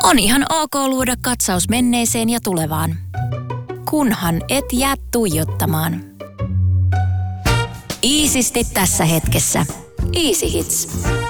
On ihan ok luoda katsaus menneeseen ja tulevaan. Kunhan et jää tuijottamaan. Iisisti tässä hetkessä. Easy Hits.